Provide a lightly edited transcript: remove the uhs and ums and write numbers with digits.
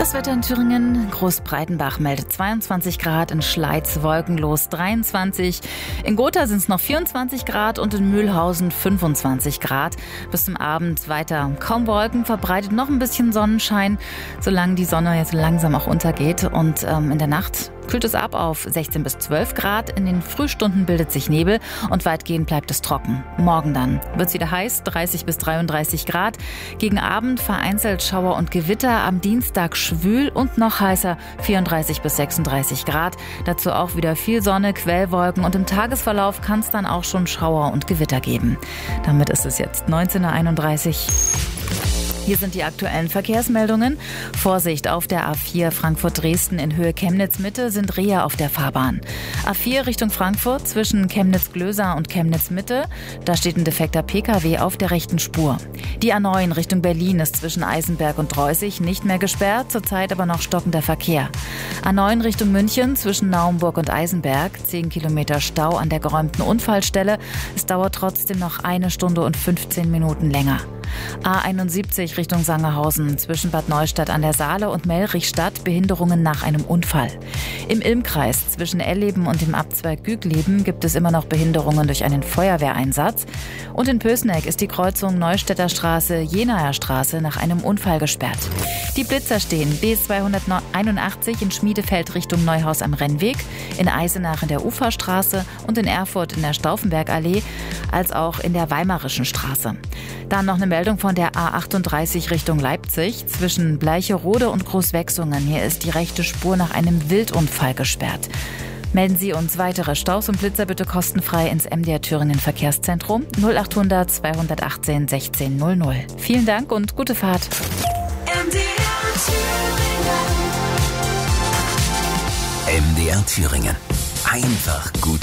Das Wetter in Thüringen, Großbreitenbach meldet 22 Grad, in Schleiz wolkenlos 23, in Gotha sind es noch 24 Grad und in Mühlhausen 25 Grad. Bis zum Abend weiter kaum Wolken, verbreitet noch ein bisschen Sonnenschein, solange die Sonne jetzt langsam auch untergeht. Und in der Nacht kühlt es ab auf 16 bis 12 Grad. In den Frühstunden bildet sich Nebel und weitgehend bleibt es trocken. Morgen dann wird es wieder heiß, 30 bis 33 Grad. Gegen Abend vereinzelt Schauer und Gewitter. Am Dienstag schwül und noch heißer, 34 bis 36 Grad. Dazu auch wieder viel Sonne, Quellwolken und im Tagesverlauf kann es dann auch schon Schauer und Gewitter geben. Damit ist es jetzt 19:31 Uhr. Hier sind die aktuellen Verkehrsmeldungen. Vorsicht auf der A4 Frankfurt-Dresden in Höhe Chemnitz-Mitte sind Reher auf der Fahrbahn. A4 Richtung Frankfurt zwischen Chemnitz-Glösa und Chemnitz-Mitte. Da steht ein defekter Pkw auf der rechten Spur. Die A9 Richtung Berlin ist zwischen Eisenberg und Dreußig nicht mehr gesperrt, zurzeit aber noch stockender Verkehr. A9 Richtung München zwischen Naumburg und Eisenberg. 10 Kilometer Stau an der geräumten Unfallstelle. Es dauert trotzdem noch 1 Stunde und 15 Minuten länger. A71 Richtung Sangerhausen zwischen Bad Neustadt an der Saale und Melrichstadt Behinderungen nach einem Unfall. Im Ilmkreis zwischen Elleben und dem Abzweig Gügleben gibt es immer noch Behinderungen durch einen Feuerwehreinsatz. Und in Pößneck ist die Kreuzung Neustädter Straße-Jenaer Straße nach einem Unfall gesperrt. Die Blitzer stehen B281 in Schmiedefeld Richtung Neuhaus am Rennweg, in Eisenach in der Uferstraße und in Erfurt in der Stauffenbergallee, als auch in der Weimarischen Straße. Dann noch eine Meldung von der A38 Richtung Leipzig zwischen Bleicherode und Großwechsungen. Hier ist die rechte Spur nach einem Wildunfall gesperrt. Melden Sie uns weitere Staus und Blitzer bitte kostenfrei ins MDR Thüringen Verkehrszentrum 0800 218 16 00. Vielen Dank und gute Fahrt. MDR Thüringen. Einfach gut.